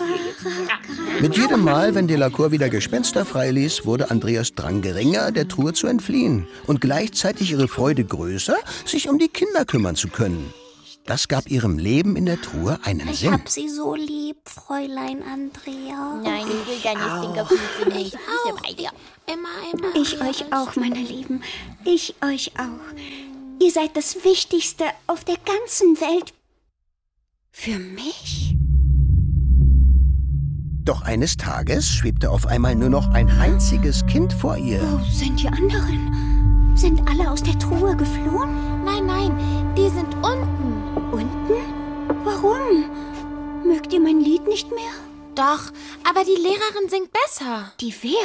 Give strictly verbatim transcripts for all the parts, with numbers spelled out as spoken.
Mit jedem Mal, wenn Delacour wieder Gespenster freiließ, wurde Andreas Drang geringer, der Truhe zu entfliehen. Und gleichzeitig ihre Freude größer, sich um die Kinder kümmern zu können. Das gab ihrem Leben in der Truhe einen ich Sinn. Ich hab sie so lieb, Fräulein Andrea. Nein, ich will deine Stinkerfüße nicht. Ich auch. bei dir. Immer, immer. Ich euch auch, meine Lieben. Ich euch auch. Ihr seid das Wichtigste auf der ganzen Welt. Für mich? Doch eines Tages schwebte auf einmal nur noch ein einziges Kind vor ihr. Wo sind die anderen? Sind alle aus der Truhe geflohen? Nein, nein, die sind unten. Unten? Warum? Mögt ihr mein Lied nicht mehr? Doch, aber die Lehrerin singt besser. Die wer?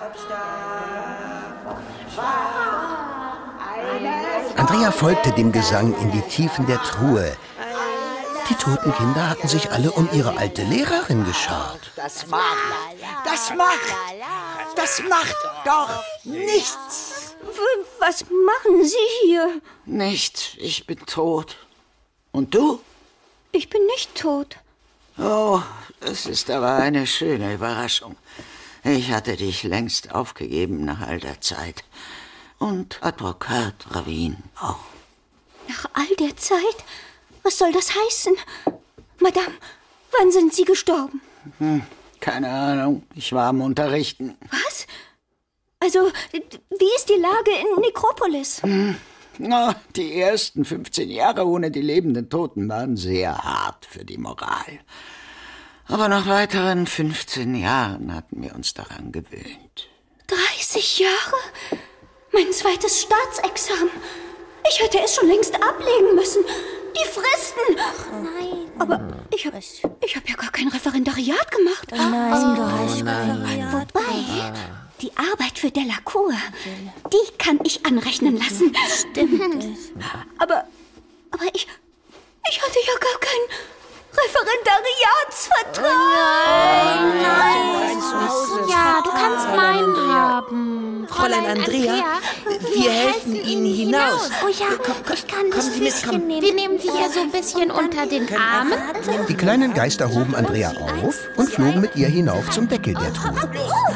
Andrea folgte dem Gesang in die Tiefen der Truhe. Die toten Kinder hatten sich alle um ihre alte Lehrerin geschart. Das macht, das macht, das macht doch nichts. Was machen Sie hier? Nichts, ich bin tot. Und du? Ich bin nicht tot. Oh, das ist aber eine schöne Überraschung. Ich hatte dich längst aufgegeben nach all der Zeit. Und Advokat Ravin auch. Nach all der Zeit? Was soll das heißen? Madame, wann sind Sie gestorben? Hm, keine Ahnung, ich war am Unterrichten. Was? Also, wie ist die Lage in Nekropolis? Hm. Na, die ersten fünfzehn Jahre ohne die lebenden Toten waren sehr hart für die Moral. Aber nach weiteren fünfzehn Jahren hatten wir uns daran gewöhnt. dreißig Jahre? Mein zweites Staatsexamen. Ich hätte es schon längst ablegen müssen. Die Fristen. Ach nein. Aber ich habe ich hab ja gar kein Referendariat gemacht. Oh nein, du hast Referendariat. Wobei, die Arbeit für Delacour, die kann ich anrechnen lassen. Stimmt. Aber, aber ich, ich hatte ja gar keinen Referendariatsvertrag. Nein, nein. Ja, du kannst meinen haben. Fräulein Andrea, wir helfen Ihnen hinaus. Oh ja, ich kann das Füßchen nehmen. Wir nehmen sie hier so ein bisschen unter den Armen. Die kleinen Geister hoben Andrea auf und flogen mit ihr hinauf zum Deckel der Truhe.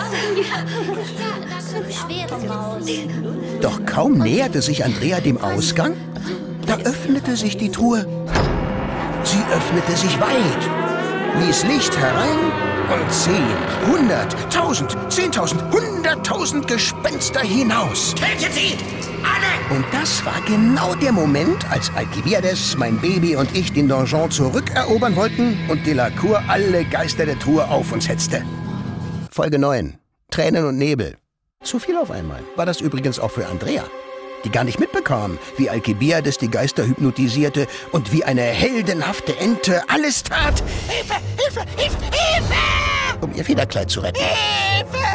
Doch kaum näherte sich Andrea dem Ausgang, da öffnete sich die Truhe. Sie öffnete sich weit, ließ Licht herein und zehn, hundert, tausend, zehntausend, hunderttausend Gespenster hinaus. Tötet sie! Alle! Und das war genau der Moment, als Alcibiades, mein Baby und ich den Donjon zurückerobern wollten und Delacour alle Geister der Truhe auf uns hetzte. Folge neun. Tränen und Nebel. Zu viel auf einmal. War das übrigens auch für Andrea, die gar nicht mitbekam, wie Alcibiades die Geister hypnotisierte und wie eine heldenhafte Ente alles tat, Hilfe! Hilfe! Hilfe! Hilfe! um ihr Federkleid zu retten. Hilfe!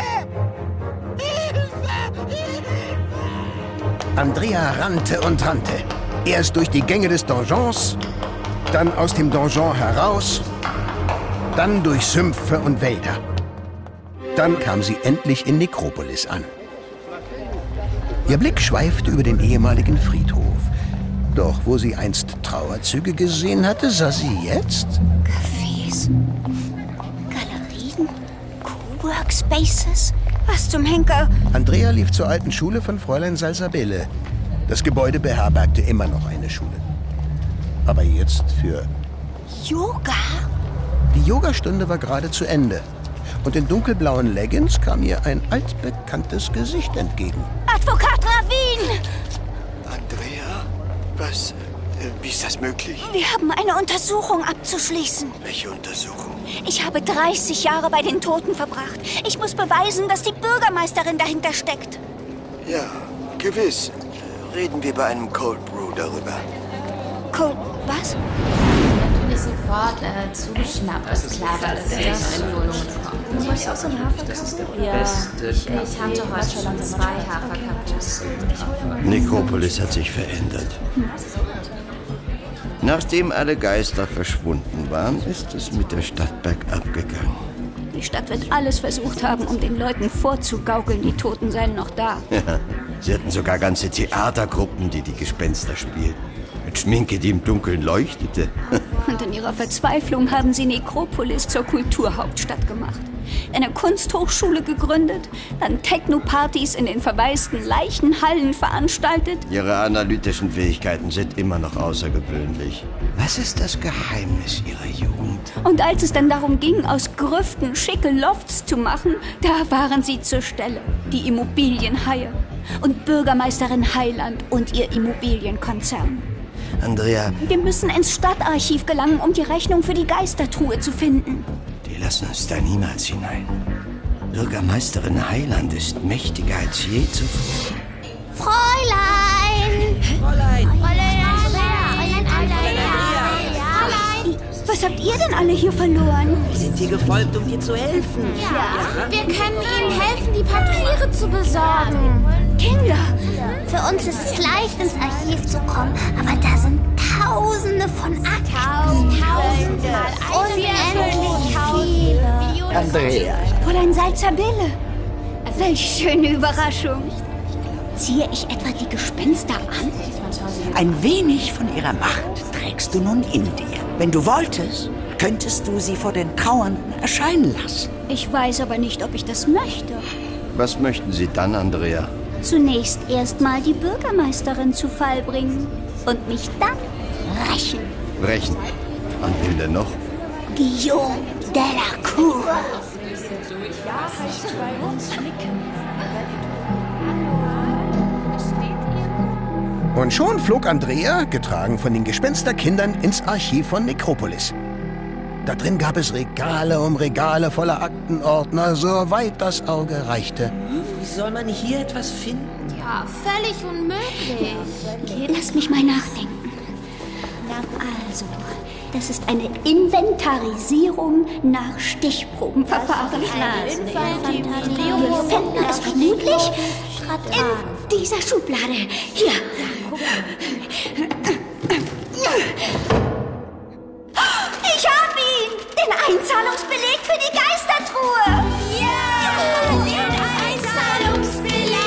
Hilfe! Hilfe! Andrea rannte und rannte. Erst durch die Gänge des Donjons, dann aus dem Donjon heraus, dann durch Sümpfe und Wälder. Dann kam sie endlich in Nekropolis an. Ihr Blick schweifte über den ehemaligen Friedhof. Doch wo sie einst Trauerzüge gesehen hatte, sah sie jetzt Cafés, Galerien, Coworkspaces. Was zum Henker? Andrea lief zur alten Schule von Fräulein Salsabelle. Das Gebäude beherbergte immer noch eine Schule. Aber jetzt für Yoga? Die Yogastunde war gerade zu Ende. Und in dunkelblauen Leggings kam ihr ein altbekanntes Gesicht entgegen. Advokat Ravin! Andrea? Was? Äh, wie ist das möglich? Wir haben eine Untersuchung abzuschließen. Welche Untersuchung? Ich habe dreißig Jahre bei den Toten verbracht. Ich muss beweisen, dass die Bürgermeisterin dahinter steckt. Ja, gewiss. Reden wir bei einem Cold Brew darüber. Cold, was? Natürlich sofort äh, zugeschnappt. Das ist klar, dass es das in Wohnungen kommt. Soll ich auch so einen Haferkuchen? Ja, ich, ich hatte heute schon zwei Haferkuchen. Nekropolis hat sich verändert. Nachdem alle Geister verschwunden waren, ist es mit der Stadt bergab gegangen. Die Stadt wird alles versucht haben, um den Leuten vorzugaukeln, die Toten seien noch da. Ja, sie hatten sogar ganze Theatergruppen, die die Gespenster spielten. Mit Schminke, die im Dunkeln leuchtete. Und in ihrer Verzweiflung haben sie Nekropolis zur Kulturhauptstadt gemacht. Eine Kunsthochschule gegründet, dann Techno-Partys in den verwaisten Leichenhallen veranstaltet. Ihre analytischen Fähigkeiten sind immer noch außergewöhnlich. Was ist das Geheimnis Ihrer Jugend? Und als es dann darum ging, aus Grüften schicke Lofts zu machen, da waren sie zur Stelle, die Immobilienhaie. Und Bürgermeisterin Heiland und ihr Immobilienkonzern. Andrea... Wir müssen ins Stadtarchiv gelangen, um die Rechnung für die Geistertruhe zu finden. Die lassen uns da niemals hinein. Bürgermeisterin Heiland ist mächtiger als je zuvor. Fräulein! Fräulein! Fräulein! Was habt ihr denn alle hier verloren? Wir sind hier gefolgt, um dir zu helfen. Ja, wir können Ihnen helfen, die Papiere zu besorgen. Kinder! Für uns ist es leicht, ins Archiv zu kommen, aber da sind Tausende von Akten. Tausende. Unendlich viele. Andrea. Fräulein Salzabille. Welch schöne Überraschung. Ziehe ich etwa die Gespenster an? Ein wenig von ihrer Macht trägst du nun in dir. Wenn du wolltest, könntest du sie vor den Trauernden erscheinen lassen. Ich weiß aber nicht, ob ich das möchte. Was möchten Sie dann, Andrea? Zunächst erstmal die Bürgermeisterin zu Fall bringen und mich dann rächen. Brechen. Wann will der noch? Guillaume de la Cour. Und schon flog Andrea, getragen von den Gespensterkindern, ins Archiv von Nekropolis. Da drin gab es Regale um Regale voller Aktenordner, so weit das Auge reichte. Wie soll man hier etwas finden? Ja, völlig unmöglich. Lass mich mal nachdenken. Also, das ist eine Inventarisierung nach Stichprobenverfahren. Wir finden es vermutlich in dieser Schublade. Hier. Ich hab ihn! Den Einzahlungsbeleg für die Geistertruhe! Ja, den Einzahlungsbeleg!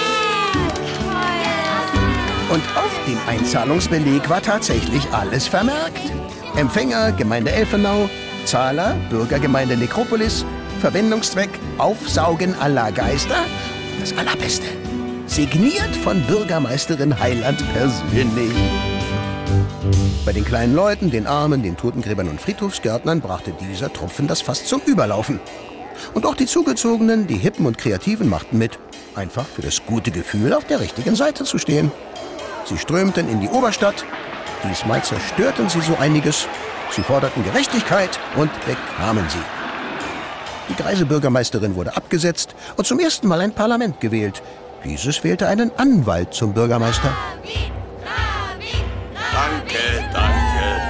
Und auf dem Einzahlungsbeleg war tatsächlich alles vermerkt. Empfänger Gemeinde Elfenau, Zahler Bürgergemeinde Nekropolis, Verwendungszweck Aufsaugen aller Geister. Das Allerbeste. Signiert von Bürgermeisterin Heiland persönlich. Bei den kleinen Leuten, den Armen, den Totengräbern und Friedhofsgärtnern brachte dieser Tropfen das Fass zum Überlaufen. Und auch die Zugezogenen, die Hippen und Kreativen machten mit, einfach für das gute Gefühl, auf der richtigen Seite zu stehen. Sie strömten in die Oberstadt. Diesmal zerstörten sie so einiges. Sie forderten Gerechtigkeit und bekamen sie. Die greise Bürgermeisterin wurde abgesetzt und zum ersten Mal ein Parlament gewählt. Dieses wählte einen Anwalt zum Bürgermeister. Danke, danke,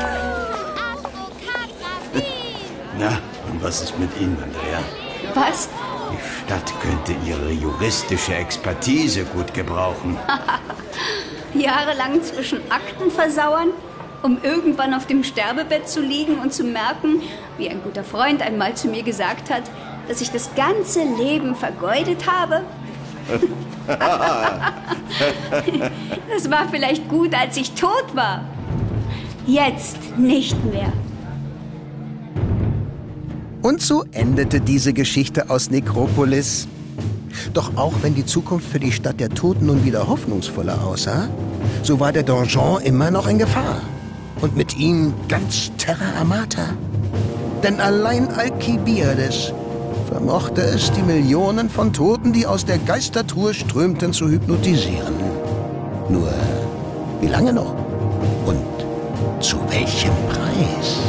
danke. Na, und was ist mit Ihnen, Andrea? Was? Die Stadt könnte Ihre juristische Expertise gut gebrauchen. Jahrelang zwischen Akten versauern, um irgendwann auf dem Sterbebett zu liegen und zu merken, wie ein guter Freund einmal zu mir gesagt hat, dass ich das ganze Leben vergeudet habe? Das war vielleicht gut, als ich tot war. Jetzt nicht mehr. Und so endete diese Geschichte aus Nekropolis. Doch auch wenn die Zukunft für die Stadt der Toten nun wieder hoffnungsvoller aussah, so war der Donjon immer noch in Gefahr. Und mit ihm ganz Terra Amata. Denn allein Alkibiades vermochte es, die Millionen von Toten, die aus der Geistertruhe strömten, zu hypnotisieren. Nur, wie lange noch? Und zu welchem Preis?